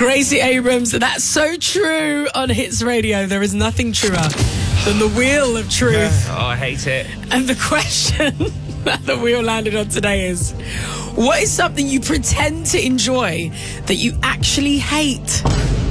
Gracie Abrams, that's so true on Hits Radio. There is nothing truer than the Wheel of Truth. Oh, I hate it. And the question that the wheel landed on today is, what is something you pretend to enjoy that you actually hate?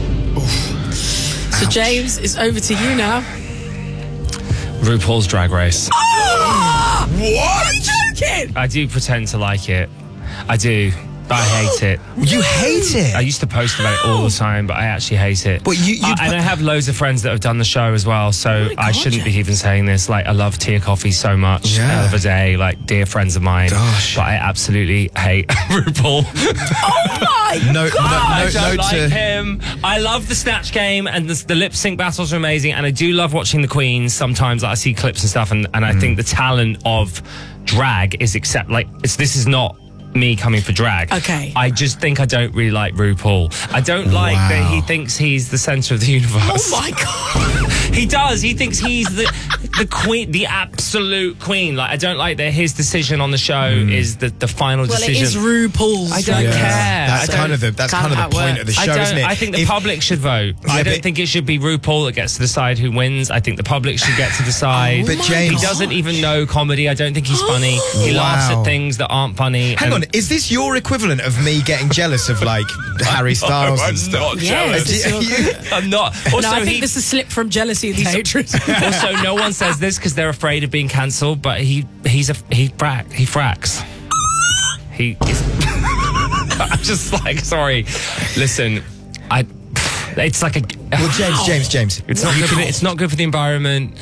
So, James, it's over to you now. RuPaul's Drag Race. Oh! What? Are you joking? I do pretend to like it. I do. But I hate it. You hate it? I used to post about it all the time, but I actually hate it. But and I have loads of friends that have done the show as well, so I shouldn't be even saying this. Like, I love Tia Coffee so much. Yeah. Of a day, like, dear friends of mine. Gosh. But I absolutely hate RuPaul. Oh my God! I don't like him. I love the Snatch Game, and the lip sync battles are amazing, and I do love watching the Queens. Sometimes I see clips and stuff, and I think the talent of drag is this is not me coming for drag. Okay. I just think I don't really like RuPaul. I don't like that he thinks he's the centre of the universe. Oh my God! He does. He thinks he's the queen, the absolute queen. Like, I don't like that his decision on the show is the final decision. Well, it is RuPaul's. I don't care. That's kind of the point of the show, isn't it? I think the public should vote. I don't think it should be RuPaul that gets to decide who wins. I think the public should get to decide. But James, he doesn't even know comedy. I don't think he's funny. He laughs at things that aren't funny. Hang on, is this your equivalent of me getting jealous of like Harry Styles and stuff? I'm not jealous. I'm not. Also, I think this is a slip from jealousy and hatred. Also, no one says this because they're afraid of being cancelled, but he fracks. He is. I'm just like, sorry. Listen, it's like a. Well, James. It's not good. It's not good for the environment.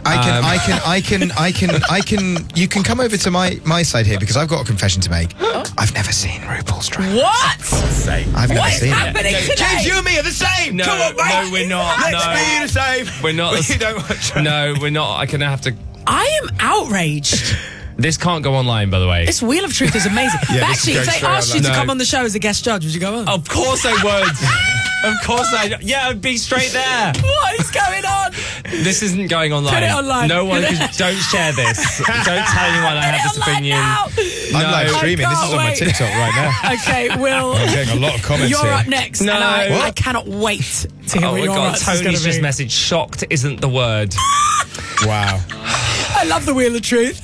You can come over to my side here because I've got a confession to make. I've never seen RuPaul's Drag Race. What? I've never seen happening it. today? James, you and me are the same. No, Come on, mate. no, we're not. Let's be the same. We're not. We don't watch. No, we're not. I'm gonna have to. I am outraged. This can't go online, by the way. This Wheel of Truth is amazing. Yeah, But this actually, is if going they straight asked you to online. come on the show as a guest judge, would you go on? Of course I would. Of course I'd be straight there. What is going on? This isn't going online. Put it online. No one. Don't share this. Don't tell anyone I have this opinion. I'm live streaming. This is on my TikTok right now. Okay, Will. I'm getting a lot of comments You're here. up next. No. And I What? cannot wait to hear Oh what my your God, answer's gonna Tony's just be. messaged, shocked isn't the word. Wow. I love the Wheel of Truth.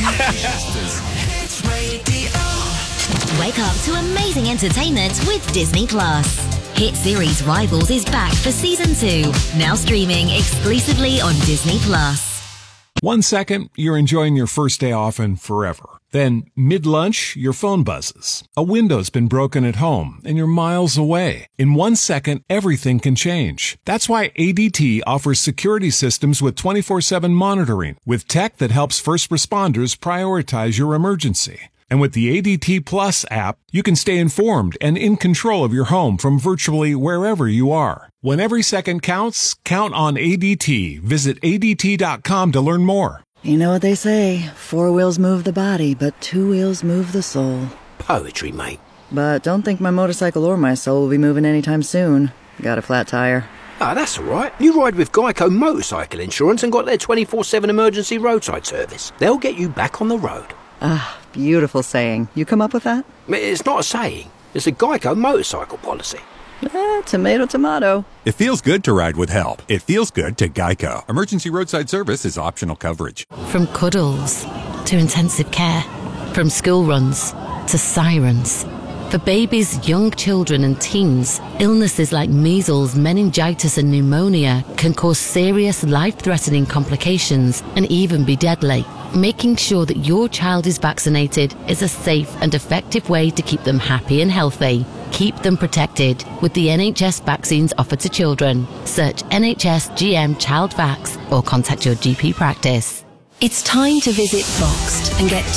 Wake up to amazing entertainment with Disney Plus. Hit series Rivals is back for season 2, now streaming exclusively on Disney Plus. 1 second, you're enjoying your first day off and forever. Then, mid-lunch, your phone buzzes. A window's been broken at home, and you're miles away. In 1 second, everything can change. That's why ADT offers security systems with 24/7 monitoring, with tech that helps first responders prioritize your emergency. And with the ADT Plus app, you can stay informed and in control of your home from virtually wherever you are. When every second counts, count on ADT. Visit ADT.com to learn more. You know what they say, 4 wheels move the body, but 2 wheels move the soul. Poetry, mate. But don't think my motorcycle or my soul will be moving anytime soon. Got a flat tire. Ah, that's all right. You ride with Geico Motorcycle Insurance and got their 24/7 emergency roadside service. They'll get you back on the road. Ah, beautiful saying. You come up with that? It's not a saying. It's a Geico motorcycle policy. Tomato, tomato. It feels good to ride with help. It feels good to Geico. Emergency roadside service is optional coverage. From cuddles to intensive care, from school runs to sirens. For babies, young children and teens, illnesses like measles, meningitis and pneumonia can cause serious life-threatening complications and even be deadly. Making sure that your child is vaccinated is a safe and effective way to keep them happy and healthy. Keep them protected with the NHS vaccines offered to children. Search NHS GM Child Vax or contact your GP practice. It's time to visit Boxed and get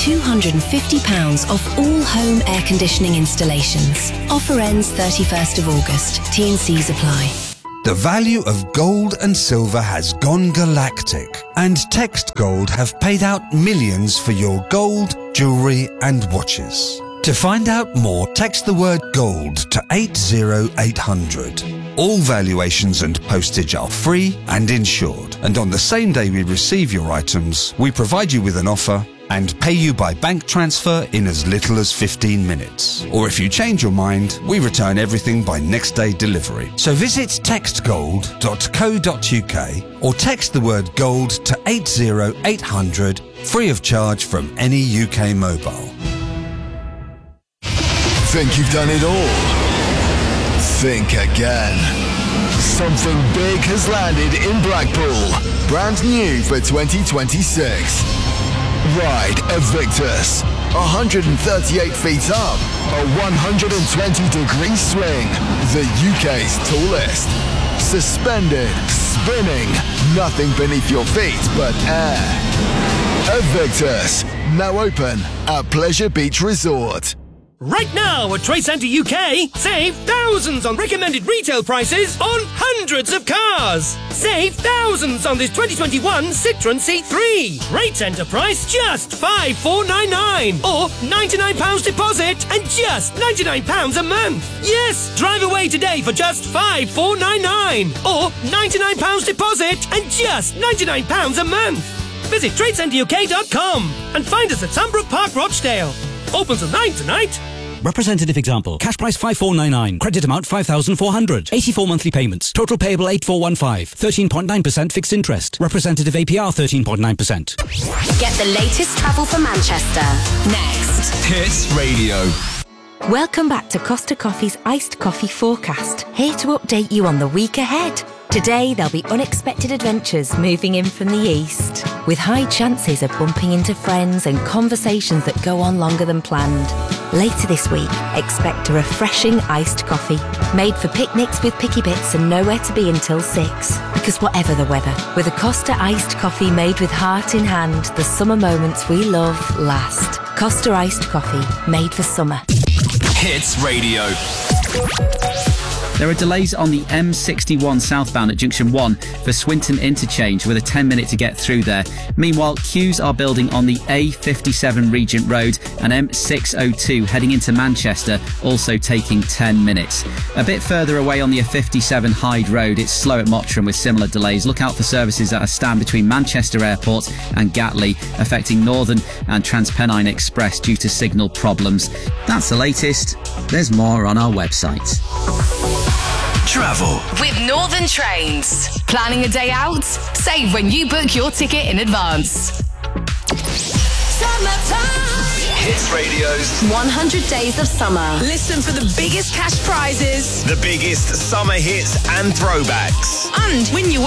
£250 off all home air conditioning installations. Offer ends 31st of August. T&Cs apply. The value of gold and silver has gone galactic, and Text Gold have paid out millions for your gold, jewellery and watches. To find out more, text the word GOLD to 80800. All valuations and postage are free and insured, and on the same day we receive your items, we provide you with an offer and pay you by bank transfer in as little as 15 minutes. Or if you change your mind, we return everything by next day delivery. So visit textgold.co.uk or text the word gold to 80800 free of charge from any UK mobile. Think you've done it all? Think again. Something big has landed in Blackpool. Brand new for 2026. Ride Evictus. 138 feet up. A 120-degree swing. The UK's tallest. Suspended. Spinning. Nothing beneath your feet but air. Evictus. Now open at Pleasure Beach Resort. Right now at Trade Centre UK, save thousands on recommended retail prices on hundreds of cars. Save thousands on this 2021 Citroën C3. Trade Centre price just $5,499 or £99 deposit and just £99 a month. Yes, drive away today for just $5,499 or £99 deposit and just £99 a month. Visit TradeCentreUK.com and find us at Sunbrook Park, Rochdale. Open till 9 tonight. Representative example. Cash price 5,499. Credit amount 5,400. 84 monthly payments. Total payable 8,415. 13.9% fixed interest. Representative APR 13.9%. Get the latest travel for Manchester. Next. Hits Radio. Welcome back to Costa Coffee's Iced Coffee Forecast. Here to update you on the week ahead. Today, there'll be unexpected adventures moving in from the east, with high chances of bumping into friends and conversations that go on longer than planned. Later this week, expect a refreshing iced coffee, made for picnics with picky bits and nowhere to be until 6. Because whatever the weather, with a Costa iced coffee made with heart in hand, the summer moments we love last. Costa iced coffee, made for summer. Hits Radio. There are delays on the M61 southbound at Junction 1 for Swinton Interchange with a 10-minute to get through there. Meanwhile, queues are building on the A57 Regent Road and M602 heading into Manchester, also taking 10 minutes. A bit further away on the A57 Hyde Road, it's slow at Mottram with similar delays. Look out for services that are stand between Manchester Airport and Gatley, affecting Northern and TransPennine Express due to signal problems. That's the latest. There's more on our website. Travel with Northern Trains. Planning a day out? Save when you book your ticket in advance. Hits Radio's 100 Days of Summer. Listen for the biggest cash prizes, the biggest summer hits and throwbacks. and win your